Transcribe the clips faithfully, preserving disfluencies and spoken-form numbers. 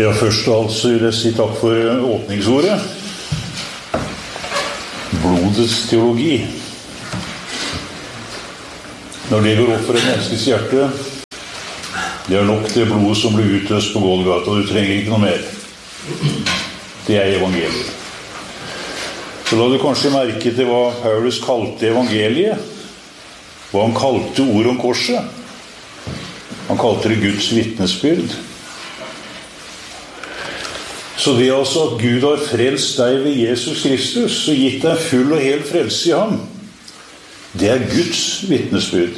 Ja, først altså vil jeg si takk for åpningsordet. Blodets teologi. Når det går opp for et menneskes hjerte, det er nok det blodet som blir utøst på Golgata, og du trenger ikke noe mer. Det er evangeliet. Så la du kanskje merke til hva Paulus kalte evangeliet, hva han kalte ordet om korset. Han kalte det Guds vitnesbyrd. Så det er altså at Gud har frelst deg ved Jesus Kristus og gitt deg full og hel frelse i ham, det er Guds vitnesbyrd.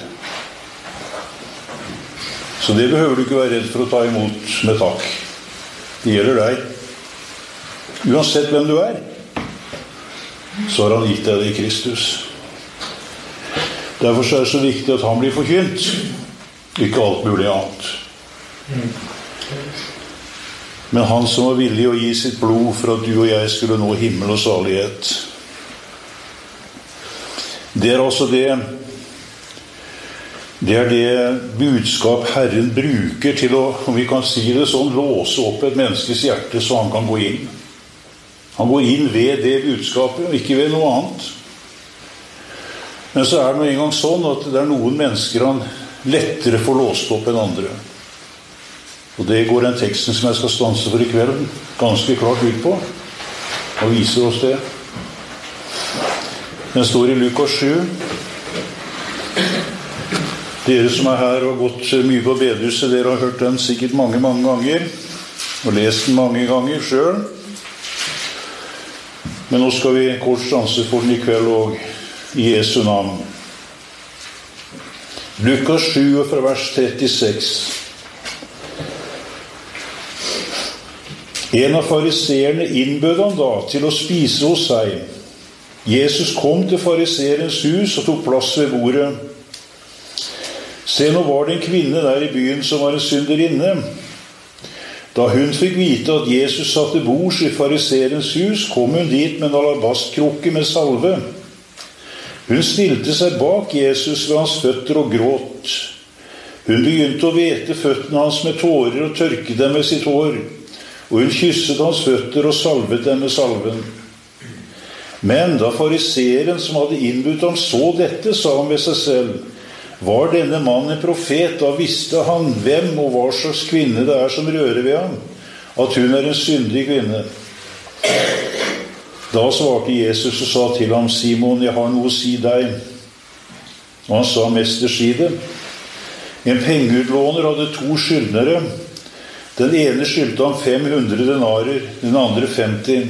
Så det behøver du ikke være redd for å ta imot med takk. Det gjelder deg. Uansett hvem du er, så har han gitt deg det i Kristus. Derfor er det så viktig at han blir forkynt, ikke alt mulig annet. Men han som var villig å gi sitt blod for at du og jeg skulle nå himmel og salighet. Det er altså det, det er det budskap Herren bruker til å, om vi kan si det sånn, låse opp et menneskes hjerte så han kan gå inn. Han går inn ved det budskapet, og ikke ved noe annet. Men så er det en gang sånn at det er noen mennesker han lettere får låst opp enn andre. Og det går den teksten som jeg skal stanse for i kvelden ganske klart ut på, og viser oss det. Den står i Lukas sju. Dere som er her og har gått mye på bedehuset, dere har hørt den sikkert mange, mange ganger, og lest den mange ganger selv. Men nå skal vi kort stanse for den i kveld og i Jesu navn. Lukas sju fra vers trettiseks. En av fariseerne innbød han da til å spise hos seg. Jesus kom til fariseerens hus og tok plass ved bordet. Se, nå var det en kvinne der i byen som var en synderinne. Da hun fikk vite at Jesus satt til bords i fariseerens hus, kom hun dit med en alabastkrukke med salve. Hun stilte seg bak Jesus ved hans føtter og gråt. Hun begynte å vete føttene hans med tårer og tørke dem med sitt hår. Og hun kysset hans føtter og salvet dem med salven. Men da fariseeren som hadde innbudt ham så dette, sa han ved seg selv, var denne mannen en profet, da visste han hvem og hva slags kvinne det er som rører ved ham, at hun er en syndig kvinne. Da svarte Jesus og sa til ham, Simon, jeg har noe å si deg. Og han sa, mester, si det. En pengeutlåner hadde to skyldnere. Den ene skyldte ham fem hundre denarer, den andre femti.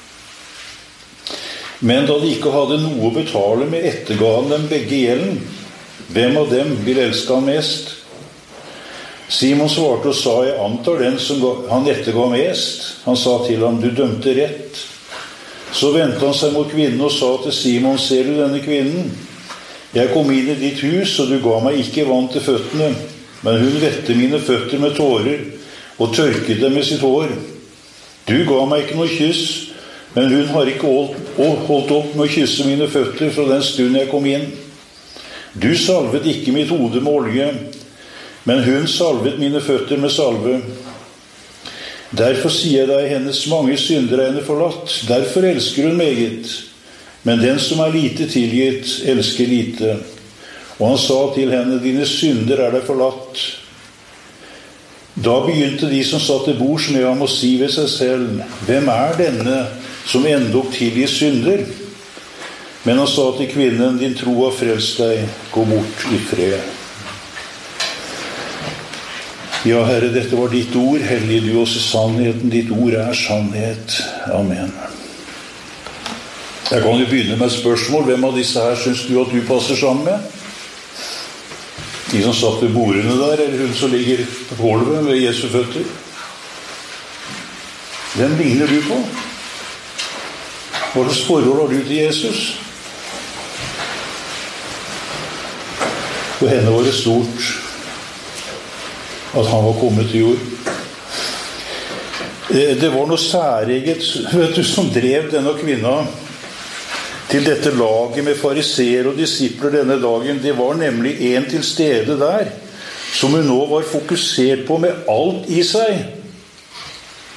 Men da de ikke hadde noe å betale med, etterga han dem begge gjelden. Hvem av dem vil elske han mest? Simon svarte og sa, jeg antar den som han etterga mest. Han sa til ham, du dømte rett. Så vendte han seg mot kvinnen og sa til Simon, ser du denne kvinnen? Jeg kom inn i ditt hus, og du ga meg ikke vann til føttene, men hun vette mine føtter med tårer, og tørket dem med sitt hår. Du ga meg ikke noe kyss, men hun har ikke holdt opp med å kysse mine føtter fra den stund jeg kom inn. Du salvet ikke mitt hode med olje, men hun salvet mine føtter med salve. Derfor sier jeg deg, hennes mange synder er henne forlatt. Derfor elsker hun meget. Men den som er lite tilgitt, elsker lite. Og han sa til henne, dine synder er deg forlatt. Da begynte de som satt til bords med ham å si ved seg selv, hvem er denne som endog tilgir synder? Men han sa til kvinnen, din tro har frelst deg, gå bort i fred. Ja, Herre, dette var ditt ord, hellige du oss i sannheten, ditt ord er sannhet. Amen. Jeg kan jo begynne med et spørsmål, hvem av disse her synes du at du passer sammen med? De som satt ved bordene der, eller hun som ligger på gulvet ved Jesu føtter. Hvem ligner du på? Hva slags forhold har du til Jesus? For henne var det stort at han var kommet til jord. Det var noe særeget, vet du, som drev denne kvinna til dette laget med fariseer og disipler denne dagen. Det var nemlig en til stede der som hun nå var fokusert på med alt i seg.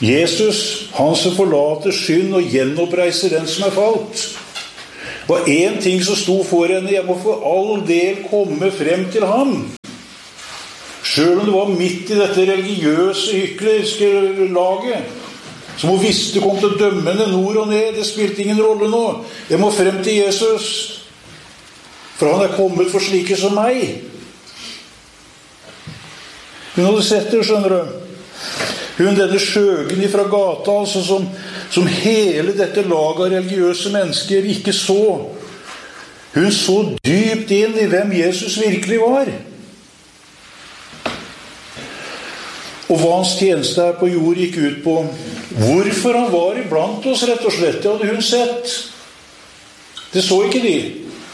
Jesus, han som forlater synd og gjenoppreiser den som er falt. Det var en ting som sto for henne: jeg må for all del komme frem til ham. Selv om det var midt i dette religiøse, hykleriske laget, som hun visste kom til å dømme henne nord og ned, det spilte ingen rolle nå. Jeg må frem til Jesus, for han er kommet for slike som meg. Hun hadde sett det, skjønner du. Hun, denne skjøgen fra gata, altså, som, som hele dette laget av religiøse mennesker ikke så. Hun så dypt inn i hvem Jesus virkelig var. Og hva hans tjeneste her på jord gikk ut på. Hvorfor han var iblant oss, rett og slett, det hadde hun sett. Det så ikke de.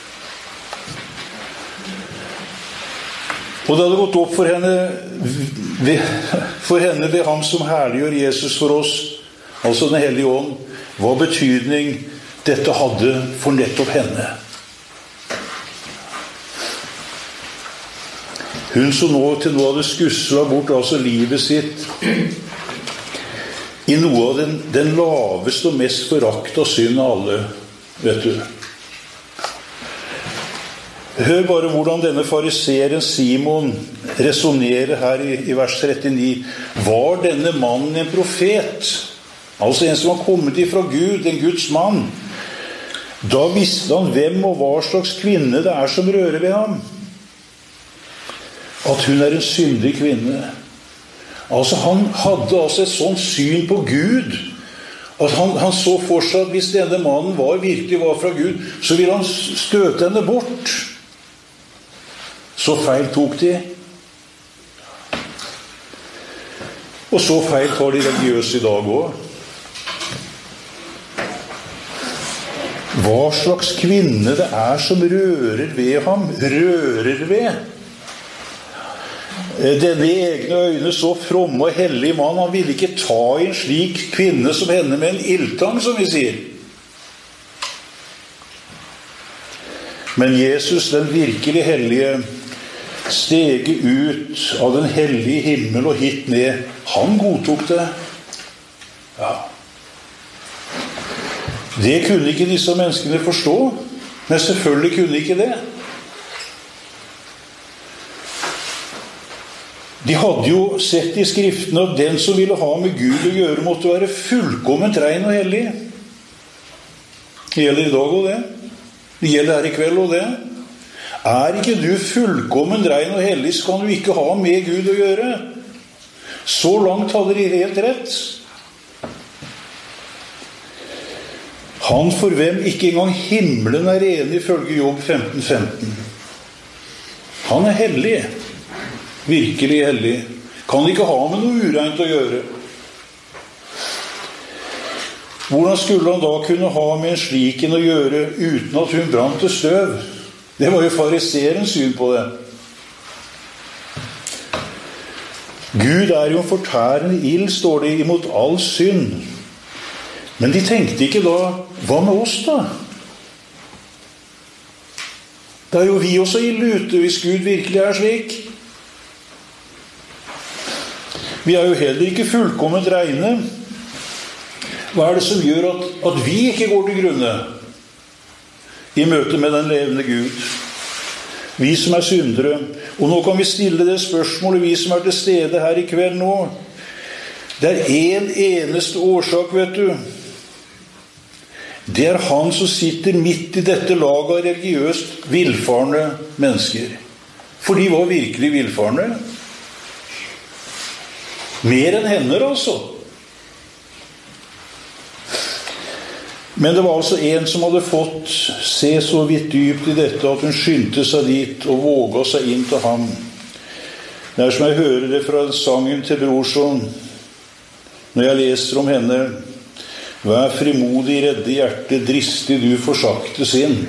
Og det hadde gått opp for henne ved, for henne ved ham som herliggjør Jesus for oss, altså den hellige ånd, hva betydning dette hadde for nettopp henne. Hun som nå til nå hadde skuslet bort altså livet sitt i noe av den, den laveste og mest forakt av synd av alle, vet du. Hør bare hvordan denne fariseren Simon resonerer her i, i vers trettini. Var denne mannen en profet? Altså en som har kommet ifra Gud, en Guds mann. Da visste han hvem og hva slags kvinne det er som rører ved ham. At hun er en syndig kvinne. Altså han hadde altså et sånt syn på Gud, at han, han så for seg at hvis denne mannen var, virkelig var fra Gud, så ville han støte henne bort. Så feil tok de. Og så feil tar de religiøse i dag også. Hva slags kvinne det er som rører ved ham, rører ved. Denne i egne øyne så fromme og hellige mann, han ville ikke ta i en slik kvinne som henne med en ildtang, som vi sier. Men Jesus, den virkelig hellige, stege ut av den hellige himmel og hit ned, han godtok det. Ja. Det kunne ikke disse menneskene forstå, men selvfølgelig kunne de ikke det. De hadde jo sett i skriftene at den som ville ha med Gud å gjøre måtte være fullkomment ren og hellig. Det gjelder i dag og det. Det gjelder her i kveld og det. Er ikke du fullkommen ren og hellig, så kan du ikke ha med Gud å gjøre. Så langt hadde de helt rett. Han for hvem ikke engang himmelen er enig, ifølge Jobb femten femten. Han er hellig. Virkelig hellig. Kan ikke ha med noe ureint å gjøre. Hvordan skulle han da kunne ha med en slik en å gjøre uten at hun brant til støv? Det var jo fariserens syn på det. Gud er jo en fortærende ild, står det, imot all synd. Men de tenkte ikke da, hva med oss da? Det er jo vi også ille ute, hvis Gud virkelig er slik. Vi er jo heller ikke fullkomment reine. Hva er det som gjør at, at vi ikke går til grunne i møte med den levende Gud? Vi som er syndere. Og nå kan vi stille det spørsmålet, vi som er til stede her i kveld nå. Det er en eneste årsak, vet du. Det er han som sitter midt i dette laget av religiøst villfarne mennesker. For de var virkelig villfarne. Mer enn hender, altså. Men det var altså en som hadde fått se så vidt dypt i dette at hun skyndte seg dit og våget seg inn til ham. Det er som jeg hører det fra sangen til Brorson når jeg leser om henne. Vær frimodig, redde hjerte, dristig du forsakte sinn.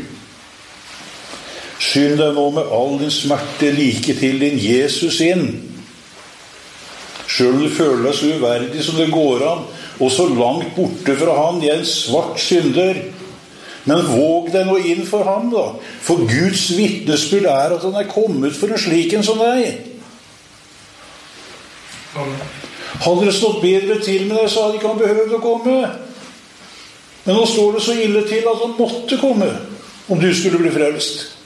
Skynd deg nå med all din smerte like til din Jesus inn. Selv om du føler deg så uverdig som det går an, og så langt borte fra han, jeg er en svart synder. Men våg deg nå inn for ham da, for Guds vitnesbyrd er at han er kommet for en slik en som deg. Hadde det stått bedre til med deg, så hadde ikke han behøvd å komme. Men nå står det så ille til at han måtte komme, om du skulle bli frelst.